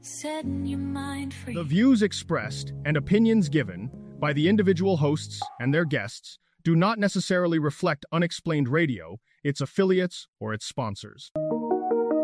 Setting your mind free. The views expressed and opinions given by the individual hosts and their guests do not necessarily reflect Unexplained Radio, its affiliates, or its sponsors.